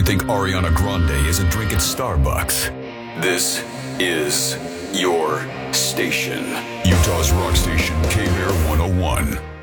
think Ariana Grande isn't drinking Starbucks. This is your station. Utah's rock station, K-Bear 101.